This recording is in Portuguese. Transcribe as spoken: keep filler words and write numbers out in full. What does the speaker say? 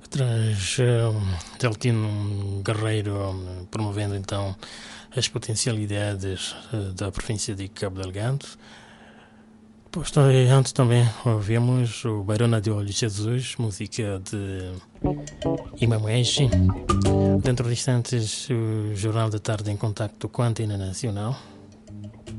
Traz uh, Deltino Guerreiro um, promovendo então as potencialidades uh, da província de Cabo Delgado. Depois, antes também ouvimos o Barona de Olho Jesus, música de Imamueshi. Dentro de instantes, o Jornal da Tarde em contacto com a Antena Nacional.